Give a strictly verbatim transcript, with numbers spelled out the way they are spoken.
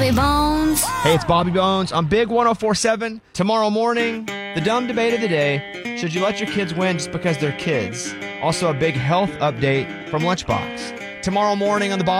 Bobby Bones. Hey, it's Bobby Bones on Big one oh four point seven. Tomorrow morning, the dumb debate of the day. Should you let your kids win just because they're kids? Also, a big health update from Lunchbox. Tomorrow morning on the Bobby